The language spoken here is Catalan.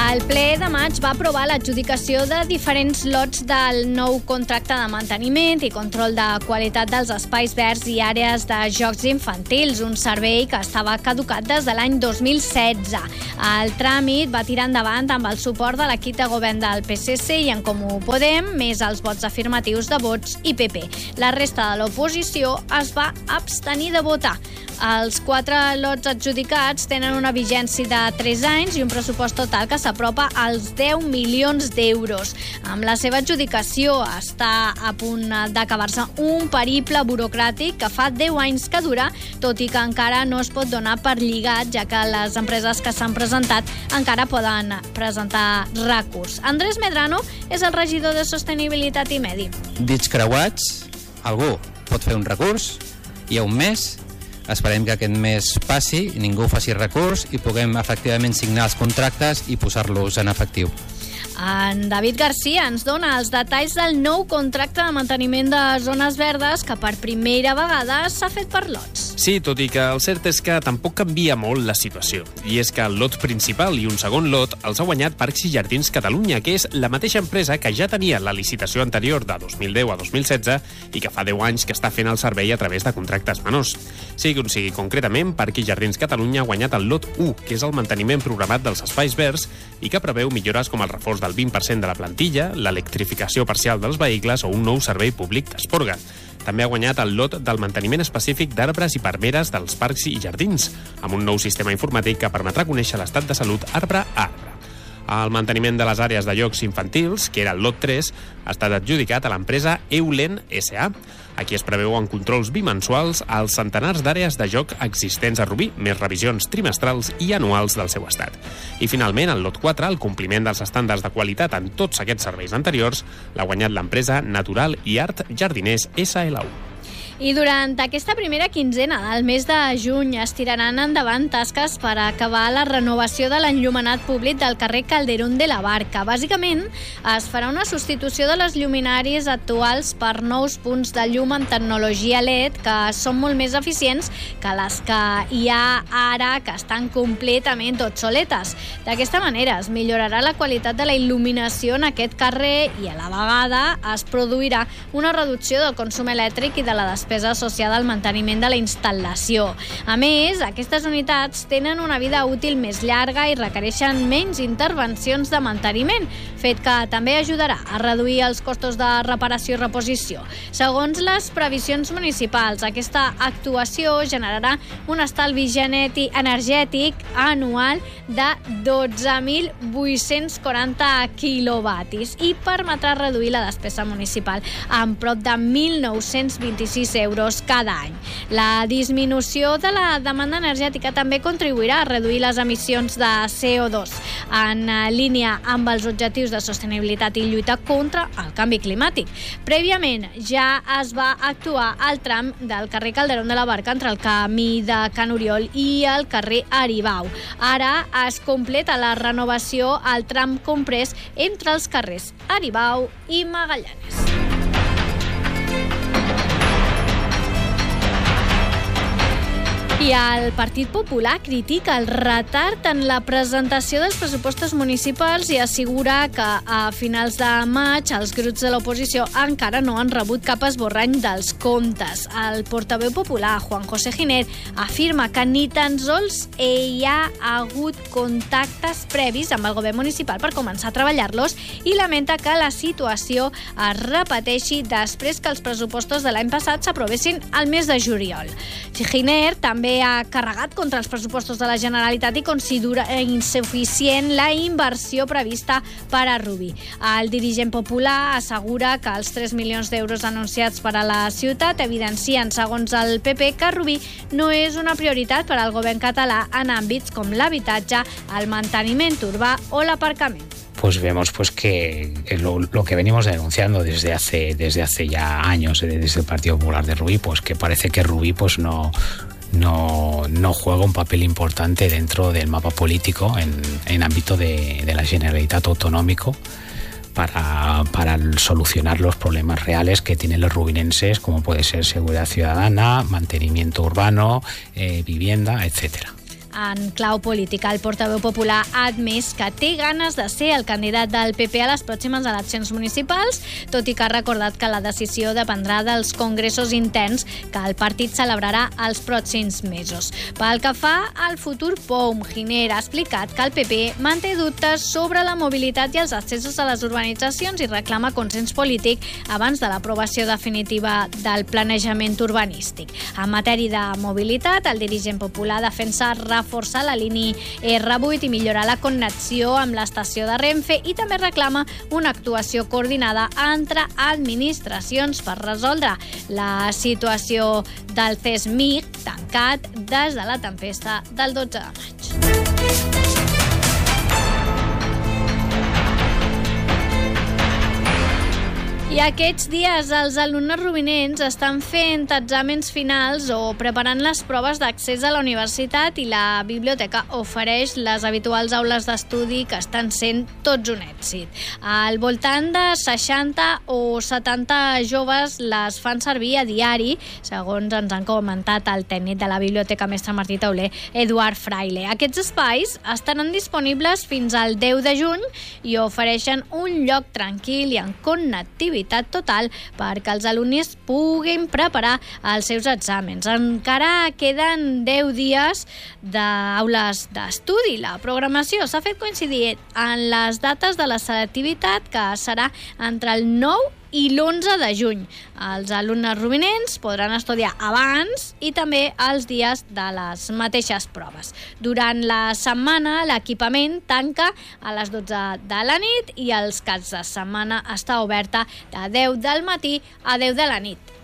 El ple de maig va aprovar l'adjudicació de diferents lots del nou contracte de manteniment i control de qualitat dels espais verds i àrees de jocs infantils, un servei que estava caducat des de l'any 2016. El tràmit va tirar endavant amb el suport de l'equip de govern del PSC i en Comú Podem, més els vots afirmatius de Vox i PP. La resta de l'oposició es va abstenir de votar. Els 4 lots adjudicats tenen una vigència de 3 anys i un pressupost total que s'apropa als 10 milions d'euros. Amb la seva adjudicació està a punt d'acabar-se un periple burocràtic que fa 10 anys que dura, tot i que encara no es pot donar per lligat, ja que les empreses que s'han presentat encara poden presentar recurs. Andrés Medrano és el regidor de Sostenibilitat i Medi. Dits creuats, algú pot fer un recurs, hi ha un mes. Esperem que aquest mes passi, ningú faci recurs i puguem efectivament signar els contractes i posar-los en efectiu. En David Garcia ens dona els detalls del nou contracte de manteniment de zones verdes que per primera vegada s'ha fet per lots. Sí, tot i que el cert és que tampoc canvia molt la situació. I és que el lot principal i un segon lot els ha guanyat Parcs i Jardins Catalunya, que és la mateixa empresa que ja tenia la licitació anterior de 2010 a 2016 i que fa 10 anys que està fent el servei a través de contractes menors. Sigui on sigui, concretament, Parcs i Jardins Catalunya ha guanyat el lot 1, que és el manteniment programat dels espais verds i que preveu millores com el reforç del 20% de la plantilla, l'electrificació parcial dels vehicles o un nou servei públic d'esporga. També ha guanyat el lot del manteniment específic d'arbres i palmeres dels parcs i jardins, amb un nou sistema informàtic que permetrà conèixer l'estat de salut arbre a arbre. El manteniment de les àrees de jocs infantils, que era el lot 3, ha estat adjudicat a l'empresa Eulen S.A. Aquí es preveuen controls bimensuals als centenars d'àrees de joc existents a Rubí, més revisions trimestrals i anuals del seu estat. I finalment, el lot 4, el compliment dels estàndards de qualitat en tots aquests serveis anteriors, l'ha guanyat l'empresa Natural i Art Jardiners SLU. I durant aquesta primera quinzena del mes de juny es tiraran endavant tasques per acabar la renovació de l'enllumenat públic del carrer Calderón de la Barca. Bàsicament, es farà una substitució de les lluminàries actuals per nous punts de llum amb tecnologia LED que són molt més eficients que les que hi ha ara, que estan completament obsoletes. D'aquesta manera es millorarà la qualitat de la il·luminació en aquest carrer i a la vegada es produirà una reducció del consum elèctric i de la despesa associada al manteniment de la instal·lació. A més, aquestes unitats tenen una vida útil més llarga i requereixen menys intervencions de manteniment, fet que també ajudarà a reduir els costos de reparació i reposició. Segons les previsions municipals, aquesta actuació generarà un estalvi energètic anual de 12.840 quilowatis i permetrà reduir la despesa municipal en prop de 1.926 euros cada any. La disminució de la demanda energètica també contribuirà a reduir les emissions de CO2 en línia amb els objectius de sostenibilitat i lluita contra el canvi climàtic. Prèviament ja es va actuar al tram del carrer Calderón de la Barca entre el camí de Can Oriol i el carrer Aribau. Ara es completa la renovació al tram comprès entre els carrers Aribau i Magallanes. I el Partit Popular critica el retard en la presentació dels pressupostos municipals i assegura que a finals de maig els grups de l'oposició encara no han rebut cap esborrany dels comptes. El portaveu popular, Juan José Giner, afirma que ni tan sols hi ha hagut contactes previs amb el govern municipal per començar a treballar-los i lamenta que la situació es repeteixi després que els pressupostos de l'any passat s'aprovessin al mes de juliol. Giner també ha carregat contra els pressupostos de la Generalitat i considera insuficient la inversió prevista per a Rubí. El dirigent popular assegura que els 3 milions d'euros anunciats per a la ciutat evidencien, segons el PP, que Rubí no és una prioritat per al govern català en àmbits com l'habitatge, el manteniment urbà o l'aparcament. Pues vemos que lo que venimos denunciando desde hace ya años desde el Partido Popular de Rubí, pues que parece que Rubí pues no juega un papel importante dentro del mapa político en ámbito de la Generalitat autonómico para solucionar los problemas reales que tienen los rubinenses, como puede ser seguridad ciudadana, mantenimiento urbano, vivienda, etcétera. en clau política. El portaveu popular ha admès que té ganes de ser el candidat del PP a les pròximes eleccions municipals, tot i que ha recordat que la decisió dependrà dels congressos interns que el partit celebrarà els pròxims mesos. Pel que fa al futur POUM, Giner ha explicat que el PP manté dubtes sobre la mobilitat i els accessos a les urbanitzacions i reclama consens polític abans de l'aprovació definitiva del planejament urbanístic. En matèria de mobilitat, el dirigent popular defensa reforçar la línia R8 i millorar la connexió amb l'estació de Renfe i també reclama una actuació coordinada entre administracions per resoldre la situació del CESMIC tancat des de la tempesta del 12 de maig. I aquests dies els alumnes rubinencs estan fent exàmens finals o preparant les proves d'accés a la universitat i la biblioteca ofereix les habituals aules d'estudi que estan sent tots un èxit. Al voltant de 60 o 70 joves les fan servir a diari, segons ens han comentat el tècnic de la Biblioteca Mestre Martí Tauler, Eduard Fraile. Aquests espais estaran disponibles fins al 10 de juny i ofereixen un lloc tranquil i en connectivitat total perquè els alumnes puguin preparar els seus exàmens. Encara queden 10 dies d'aules d'estudi. La programació s'ha fet coincidir en les dates de la selectivitat, que serà entre el 9 i l'11 de juny. Els alumnes rubinencs podran estudiar abans i també els dies de les mateixes proves. Durant la setmana, l'equipament tanca a les 12 de la nit i els caps de setmana està oberta de 10 del matí a 10 de la nit.